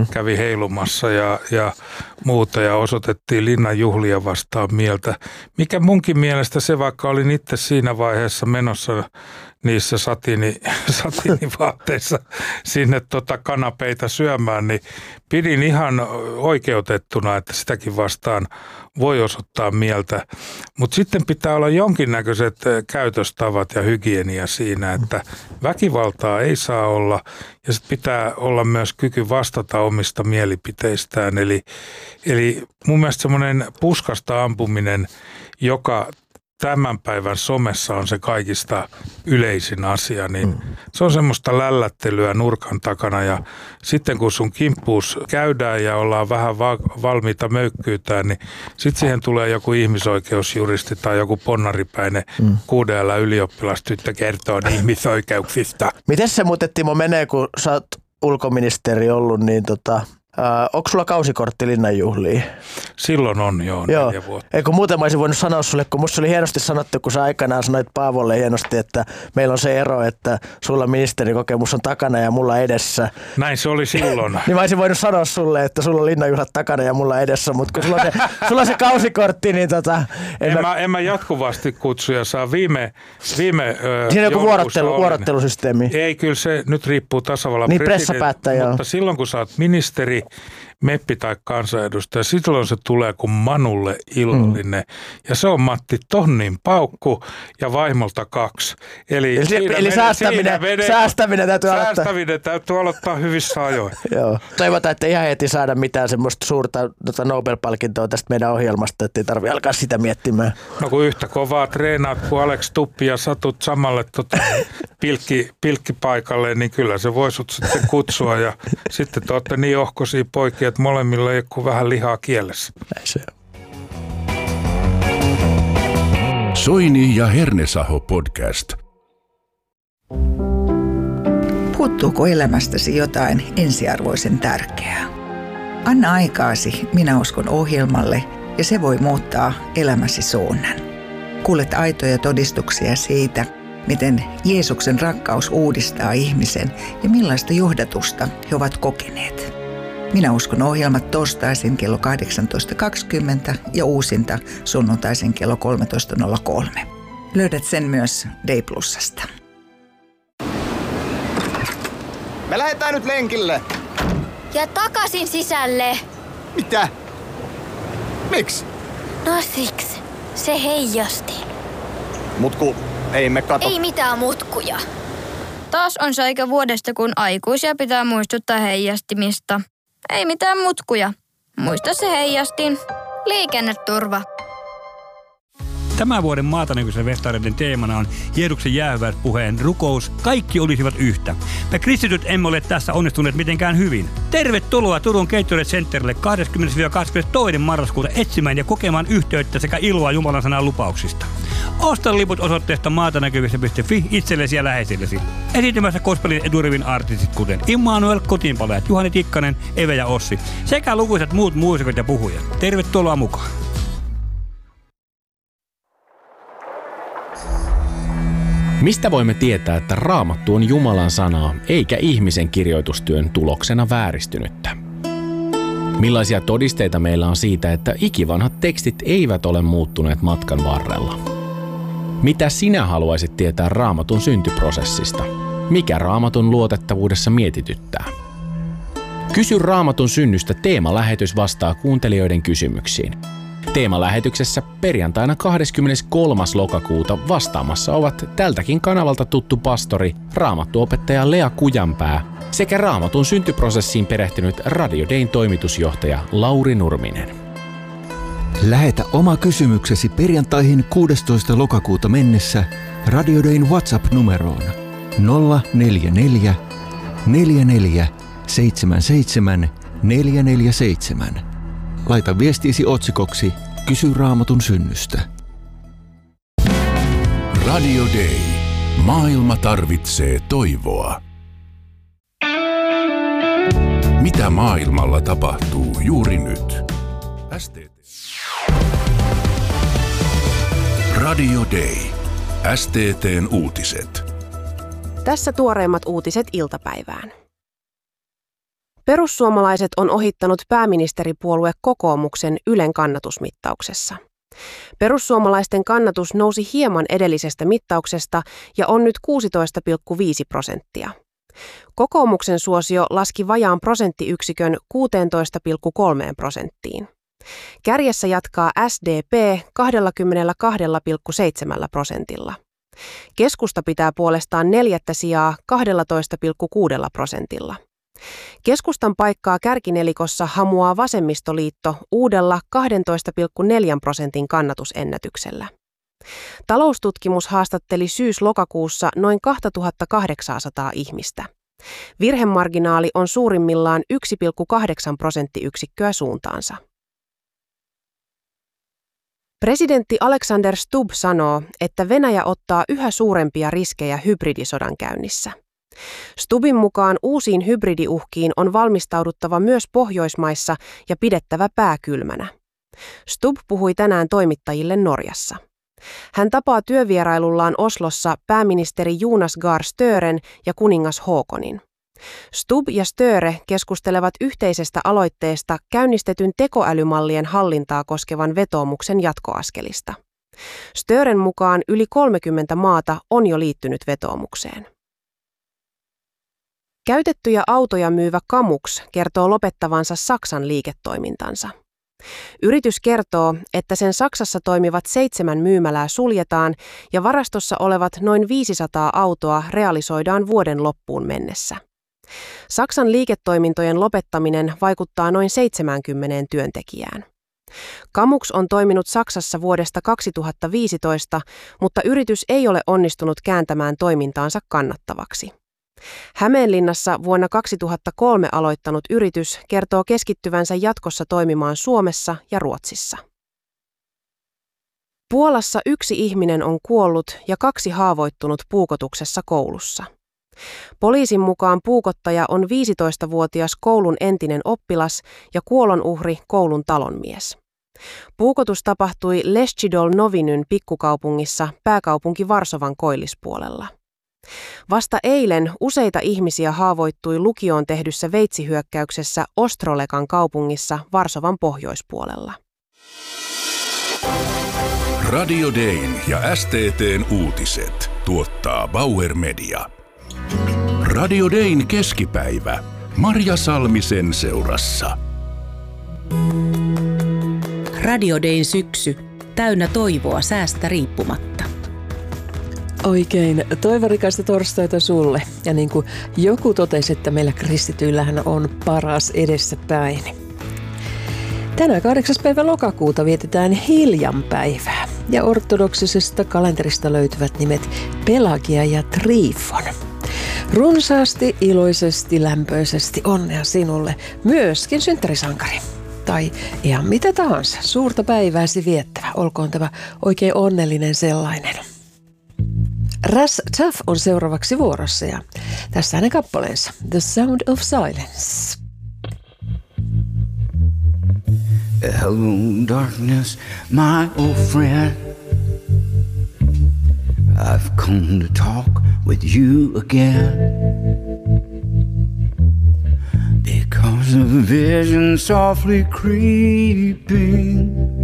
kävi heilumassa ja muuta ja osoitettiin linnan juhlia vastaan mieltä. Mikä munkin mielestä se, vaikka olin itse siinä vaiheessa menossa niissä satiinivaatteissa sinne kanapeita syömään, niin pidin ihan oikeutettuna, että sitäkin vastaan voi osoittaa mieltä. Mutta sitten pitää olla jonkinnäköiset käytöstavat ja hygienia siinä, että väkivaltaa ei saa olla ja sitten pitää olla myös kyky vastata omista mielipiteistään. Eli mun mielestä semmoinen puskasta ampuminen, joka tämän päivän somessa on se kaikista yleisin asia, niin se on semmoista lällättelyä nurkan takana ja sitten kun sun kimppuus käydään ja ollaan vähän valmiita möykkyytään, niin sitten siihen tulee joku ihmisoikeusjuristi tai joku ponnaripäinen 6L-ylioppilastyttö kertoo ihmisoikeuksista. Miten se muuten, Timo, menee, kun sä oot ulkoministeri ollut, niin onko sulla kausikortti linnanjuhliin? Silloin on jo 4 vuotta. Eikö muuten mä olisin voinut sanoa sulle, kun musta oli hienosti sanottu, kun sä aikanaan sanoit Paavolle hienosti, että meillä on se ero, että sulla ministerikokemus on takana ja mulla edessä. Näin se oli silloin. Niin mä olisin voinut sanoa sulle, että sulla on linnanjuhlat takana ja mulla edessä, mutta kun sulla on se kausikortti, niin En mä jatkuvasti kutsuja saa. Viime siinä on joku vuorottelusysteemi. Ei, kyllä se nyt riippuu tasavallan niin pressapäättäjä, mutta silloin kun sä oot ministeri, meppi tai kansanedustaja, silloin se tulee kuin Manulle illallinen. Ja se on Matti tonnin paukku ja vaimolta 2. Eli säästäminen täytyy aloittaa hyvissä ajoin. Joo. Toivotaan, että ihan heti saada mitään semmoista suurta Nobel-palkintoa tästä meidän ohjelmasta, että ei tarvitse alkaa sitä miettimään. No kun yhtä kovaa treenaat kuin Alex Tuppi ja satut samalle pilkkipaikalle, niin kyllä se voi sut sitten kutsua ja sitten te olette niin ohkoisia poikia, että molemmilla ei ole kuin vähän lihaa kielessä. Näin se on. Soini ja Hernesaho podcast. Puuttuuko elämästäsi jotain ensiarvoisen tärkeää? Anna aikaasi Minä uskon -ohjelmalle ja se voi muuttaa elämäsi suunnan. Kuulet aitoja todistuksia siitä, miten Jeesuksen rakkaus uudistaa ihmisen ja millaista johdatusta he ovat kokeneet. Minä uskon -ohjelmat torstaisin kello 18.20 ja uusinta sunnuntaisin kello 13.03. Löydät sen myös D+:sta. Me lähdetään nyt lenkille. Ja takaisin sisälle. Mitä? Miksi? No siksi. Se heijasti. Mutku, ei me kato. Ei mitään mutkuja. Taas on se aika vuodesta, kun aikuisia pitää muistuttaa heijastimista. Ei mitään mutkuja. Muista se heijastin. Liikenneturva. Tämän vuoden Maatanäkyisen festareiden teemana on Jeesuksen jäähyväispuheen rukous. Kaikki olisivat yhtä. Me kristityt emme ole tässä onnistuneet mitenkään hyvin. Tervetuloa Turun Gatorade Centerille 20-22. marraskuuta etsimään ja kokemaan yhteyttä sekä iloa Jumalan sanan lupauksista. Osta liput osoitteesta maatanäkyvissä.fi itsellesi ja läheisillesi. Esiintymässä gospelin eturivin artistit kuten Immanuel, Kotiinpalajat, Juhani Tikkanen, Eve ja Ossi sekä lukuisat muut muusikot ja puhujat. Tervetuloa mukaan! Mistä voimme tietää, että Raamattu on Jumalan sanaa eikä ihmisen kirjoitustyön tuloksena vääristynyttä? Millaisia todisteita meillä on siitä, että ikivanhat tekstit eivät ole muuttuneet matkan varrella? Mitä sinä haluaisit tietää Raamatun syntyprosessista? Mikä Raamatun luotettavuudessa mietityttää? Kysy Raamatun synnystä -teemalähetys vastaa kuuntelijoiden kysymyksiin. Teemalähetyksessä perjantaina 23. lokakuuta vastaamassa ovat tältäkin kanavalta tuttu pastori, raamattuopettaja Lea Kujanpää sekä Raamatun syntyprosessiin perehtynyt Radio Dayn toimitusjohtaja Lauri Nurminen. Lähetä oma kysymyksesi perjantaihin 16. lokakuuta mennessä Radio Dayn WhatsApp-numeroon 044 44 77 447. Laita viestiisi otsikoksi Kysy Raamatun synnystä. Radio Day. Maailma tarvitsee toivoa. Mitä maailmalla tapahtuu juuri nyt? Radio Day. STT:n uutiset. Tässä tuoreimmat uutiset iltapäivään. Perussuomalaiset on ohittanut pääministeripuolue kokoomuksen Ylen kannatusmittauksessa. Perussuomalaisten kannatus nousi hieman edellisestä mittauksesta ja on nyt 16,5%. Kokoomuksen suosio laski vajaan prosenttiyksikön 16,3%. Kärjessä jatkaa SDP 22,7%. Keskusta pitää puolestaan 4. sijaa 12,6%. Keskustan paikkaa kärkinelikossa hamuaa Vasemmistoliitto uudella 12,4% kannatusennätyksellä. Taloustutkimus haastatteli syys-lokakuussa noin 2800 ihmistä. Virhemarginaali on suurimmillaan 1,8 prosenttiyksikköä suuntaansa. Presidentti Alexander Stubb sanoo, että Venäjä ottaa yhä suurempia riskejä hybridisodan käynnissä. Stubbin mukaan uusiin hybridiuhkiin on valmistauduttava myös Pohjoismaissa ja pidettävä pää kylmänä. Stubb puhui tänään toimittajille Norjassa. Hän tapaa työvierailullaan Oslossa pääministeri Jonas Gahr Stören ja kuningas Haakonin. Stubb ja Störe keskustelevat yhteisestä aloitteesta käynnistetyn tekoälymallien hallintaa koskevan vetoomuksen jatkoaskelista. Stören mukaan yli 30 maata on jo liittynyt vetoomukseen. Käytettyjä autoja myyvä Kamux kertoo lopettavansa Saksan liiketoimintansa. Yritys kertoo, että sen Saksassa toimivat 7 myymälää suljetaan ja varastossa olevat noin 500 autoa realisoidaan vuoden loppuun mennessä. Saksan liiketoimintojen lopettaminen vaikuttaa noin 70 työntekijään. Kamux on toiminut Saksassa vuodesta 2015, mutta yritys ei ole onnistunut kääntämään toimintaansa kannattavaksi. Hämeenlinnassa vuonna 2003 aloittanut yritys kertoo keskittyvänsä jatkossa toimimaan Suomessa ja Ruotsissa. Puolassa 1 ihminen on kuollut ja 2 haavoittunut puukotuksessa koulussa. Poliisin mukaan puukottaja on 15-vuotias koulun entinen oppilas ja kuolonuhri koulun talonmies. Puukotus tapahtui Leszczydol-Nowinyn pikkukaupungissa pääkaupunki Varsovan koillispuolella. Vasta eilen useita ihmisiä haavoittui lukioon tehdyssä veitsihyökkäyksessä Ostrolekan kaupungissa Varsovan pohjoispuolella. Radio Dayn ja STT:n uutiset tuottaa Bauer Media. Radio Dayn keskipäivä Marja Salmisen seurassa. Radio Dayn syksy täynnä toivoa säästä riippumatta. Oikein toivorikaista torstaita sulle. Ja niin kuin joku totesi, että meillä kristityillähän on paras edessäpäin. Tänään 8. päivä lokakuuta vietetään Hiljanpäivää. Ja ortodoksisesta kalenterista löytyvät nimet Pelagia ja Trifon. Runsaasti, iloisesti, lämpöisesti onnea sinulle, myöskin synttärisankari. Tai ihan mitä tahansa, suurta päivääsi viettävä, olkoon tämä oikein onnellinen sellainen. Ras Tuff on seuraavaksi vuorossa ja tässä hänen kappaleensa The Sound of Silence. Hello darkness, my old friend. I've come to talk with you again. Because of a vision softly creeping